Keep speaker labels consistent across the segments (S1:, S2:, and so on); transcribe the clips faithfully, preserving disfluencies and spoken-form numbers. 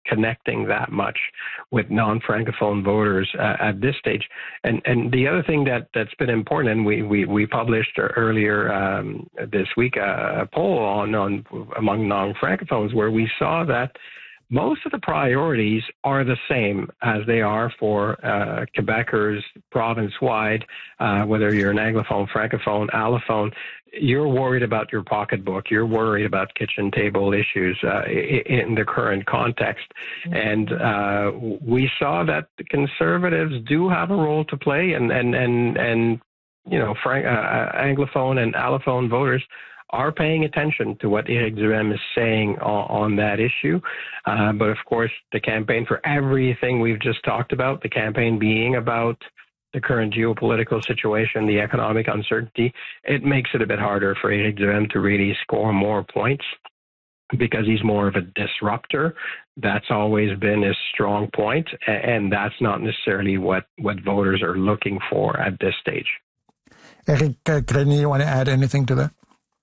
S1: connecting that much with non-Francophone voters uh, at this stage. And and the other thing that, that's been important, and we, we, we published earlier um, this week a, a poll on, on among non-Francophones where we saw that most of the priorities are the same as they are for uh, Quebecers province-wide, uh, whether you're an Anglophone, Francophone, Allophone. You're worried about your pocketbook. You're worried about kitchen table issues uh, in the current context. And uh, we saw that the Conservatives do have a role to play, and, and, and, and you know, Frank, uh, Anglophone and Allophone voters are paying attention to what Éric Duhaime is saying on, on that issue. Uh, but of course, the campaign, for everything we've just talked about, the campaign being about the current geopolitical situation, the economic uncertainty, it makes it a bit harder for Éric Duhaime to really score more points because he's more of a disruptor. That's always been his strong point, and that's not necessarily what, what voters are looking for at this stage.
S2: Éric uh, Grenier, you want to add anything to that?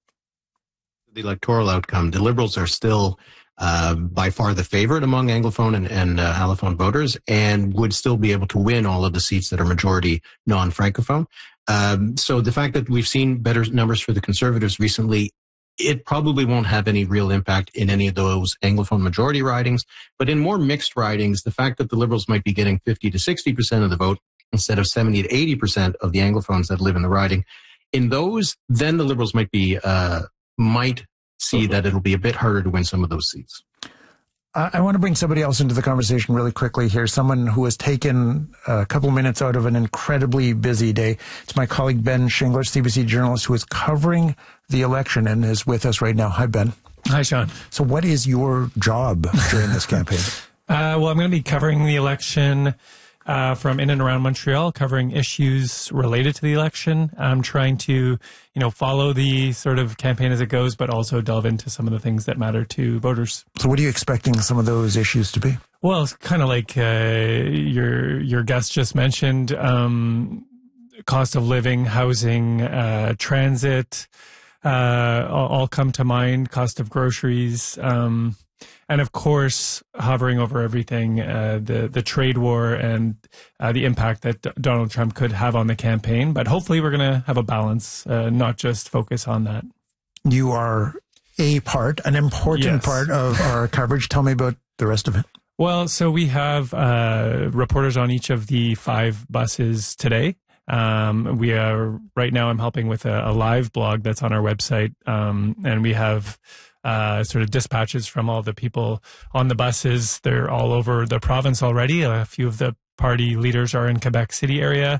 S3: The electoral outcome, the Liberals are still uh, by far the favorite among Anglophone and, and uh, Allophone voters, and would still be able to win all of the seats that are majority non-Francophone. Um, so the fact that we've seen better numbers for the Conservatives recently, it probably won't have any real impact in any of those Anglophone majority ridings. But in more mixed ridings, the fact that the Liberals might be getting fifty to sixty percent of the vote instead of seventy to eighty percent of the Anglophones that live in the riding, in those, then the Liberals might be uh, might see that it'll be a bit harder to win some of those seats.
S2: Uh, I want to bring somebody else into the conversation really quickly here, someone who has taken a couple minutes out of an incredibly busy day. It's my colleague Ben Shingler, C B C journalist, who is covering the election and is with us right now. Hi, Ben.
S4: Hi, Sean.
S2: So what is your job during this campaign?
S4: Uh, well, I'm going to be covering the election Uh, from in and around Montreal, covering issues related to the election. I'm trying to, you know, follow the sort of campaign as it goes, but also delve into some of the things that matter to voters.
S2: So what are you expecting some of those issues to be?
S4: Well, it's kind of like uh, your your guest just mentioned, um, cost of living, housing, uh, transit, uh, all, all come to mind, cost of groceries, um, and of course, hovering over everything, uh, the the trade war and uh, the impact that D- Donald Trump could have on the campaign. But hopefully, we're going to have a balance, uh, not just focus on that.
S2: You are a part, an important
S4: yes.
S2: part of our coverage. Tell me about the rest of it.
S4: Well, so we have uh, reporters on each of the five buses today. Um, we are right now. I'm helping with a, a live blog that's on our website, um, and we have. Uh, sort of dispatches from all the people on the buses. They're all over the province already. A few of the party leaders are in Quebec City area.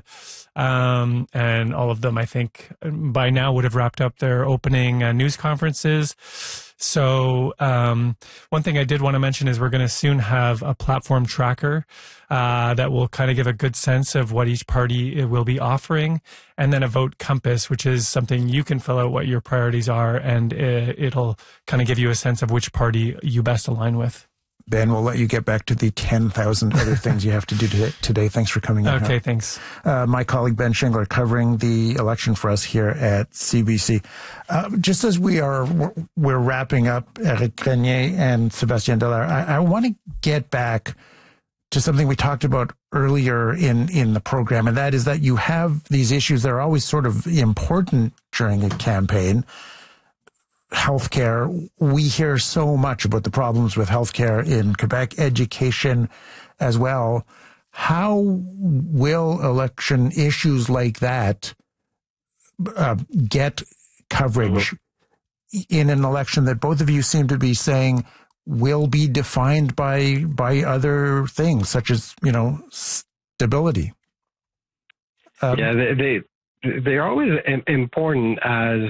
S4: Um, and all of them, I think, by now would have wrapped up their opening uh, news conferences. So um, one thing I did want to mention is we're going to soon have a platform tracker uh, that will kind of give a good sense of what each party will be offering, and then a vote compass, which is something you can fill out what your priorities are, and it, it'll kind of give you a sense of which party you best align with.
S2: Ben, we'll let you get back to the ten thousand other things you have to do today. Thanks for coming in.
S4: Okay,
S2: here.
S4: thanks.
S2: Uh, my colleague Ben Shingler covering the election for us here at C B C. Uh, just as we are, we're wrapping up Éric Grenier and Sébastien Dallaire, I, I want to get back to something we talked about earlier in, in the program, and that is that you have these issues that are always sort of important during a campaign. Healthcare. We hear so much about the problems with healthcare in Quebec, education as well. How will election issues like that uh, get coverage in an election that both of you seem to be saying will be defined by by other things, such as, you know, stability? Um,
S1: yeah, they, they they're always important as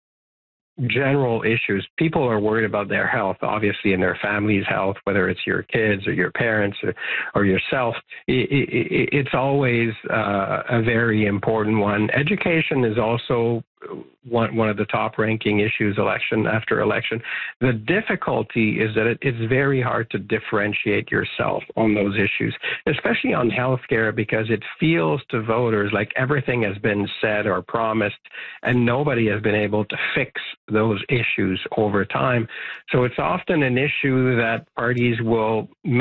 S1: general issues. People are worried about their health, obviously, and their family's health, whether it's your kids or your parents or, or yourself. It, it, it's always uh, a very important one. Education is also one, one of the top ranking issues election after election. The difficulty is that it, it's very hard to differentiate yourself on those issues, especially on healthcare, because it feels to voters like everything has been said or promised and nobody has been able to fix those issues over time. So it's often an issue that parties will